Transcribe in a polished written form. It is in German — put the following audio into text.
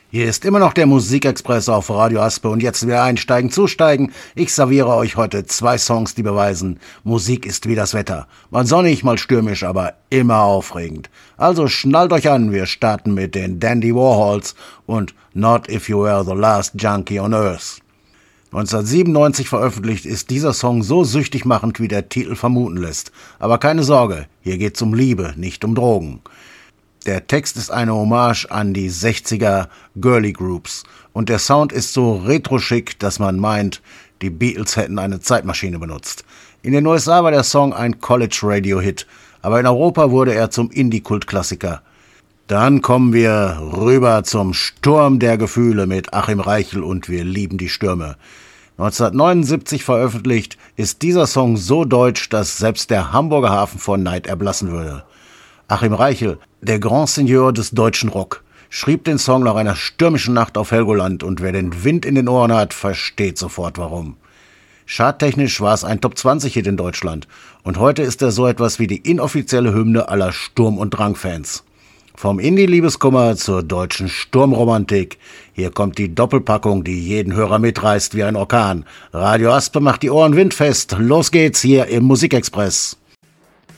Hier ist immer noch der Musikexpress auf Radio Aspe und jetzt wieder einsteigen, zusteigen. Ich serviere euch heute 2 Songs, die beweisen, Musik ist wie das Wetter. Mal sonnig, mal stürmisch, aber immer aufregend. Also schnallt euch an, wir starten mit den Dandy Warhols und Not If You Were the Last Junkie on Earth. 1997 veröffentlicht ist dieser Song so süchtig machend, wie der Titel vermuten lässt. Aber keine Sorge, hier geht's um Liebe, nicht um Drogen. Der Text ist eine Hommage an die 60er Girly Groups und der Sound ist so retro-schick, dass man meint, die Beatles hätten eine Zeitmaschine benutzt. In den USA war der Song ein College-Radio-Hit, aber in Europa wurde er zum Indie-Kult-Klassiker. Dann kommen wir rüber zum Sturm der Gefühle mit Achim Reichel und Wir lieben die Stürme. 1979 veröffentlicht ist dieser Song so deutsch, dass selbst der Hamburger Hafen vor Neid erblassen würde. Achim Reichel, der Grand Seigneur des deutschen Rock, schrieb den Song nach einer stürmischen Nacht auf Helgoland und wer den Wind in den Ohren hat, versteht sofort warum. Charttechnisch war es ein Top-20-Hit in Deutschland und heute ist er so etwas wie die inoffizielle Hymne aller Sturm- und Drang-Fans. Vom Indie-Liebeskummer zur deutschen Sturmromantik. Hier kommt die Doppelpackung, die jeden Hörer mitreißt wie ein Orkan. Radio Aspe macht die Ohren windfest. Los geht's hier im Musikexpress.